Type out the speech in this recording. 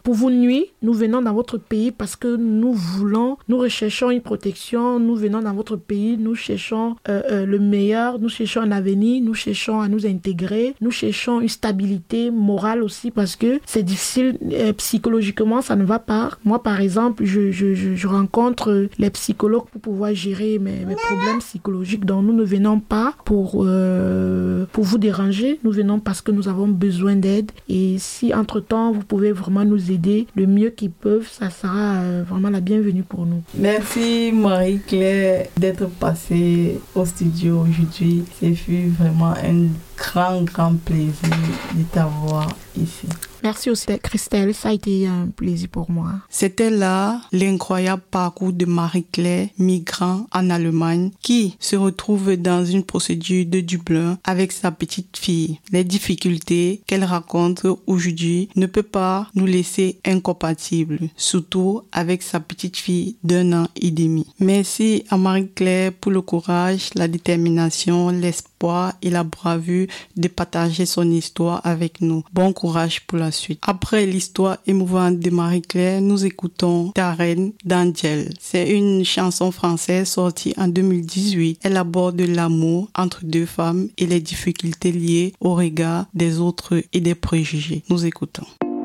pour vous nuire. Nous venons dans votre pays parce que nous recherchons une protection. Nous venons dans votre pays, nous cherchons le meilleur, nous cherchons un avenir, nous cherchons à nous intégrer, nous cherchons une stabilité morale aussi parce que c'est difficile psychologiquement, ça ne va pas. Moi, par exemple, je rencontre les psychologues pour pouvoir gérer mes problèmes psychologiques. Donc, nous ne venons pas pour vous déranger. Nous venons parce que nous avons besoin d'aide. Et si, entre-temps, vous pouvez vraiment nous aider le mieux qu'ils peuvent, ça sera vraiment la bienvenue pour nous. Merci Marie-Claire d'être passée au studio aujourd'hui. Ce fut vraiment un grand plaisir de t'avoir ici. Merci aussi Christelle, ça a été un plaisir pour moi. C'était là l'incroyable parcours de Marie-Claire, migrant en Allemagne, qui se retrouve dans une procédure de Dublin avec sa petite fille. Les difficultés qu'elle raconte aujourd'hui ne peuvent pas nous laisser incompatibles, surtout avec sa petite fille d'1 an et demi. Merci à Marie-Claire pour le courage, la détermination, l'espoir et la bravure de partager son histoire avec nous. Bon courage pour la suite. Après l'histoire émouvante de Marie-Claire, nous écoutons Ta reine d'Angel. C'est une chanson française sortie en 2018. Elle aborde l'amour entre deux femmes et les difficultés liées au regard des autres et des préjugés. Nous écoutons.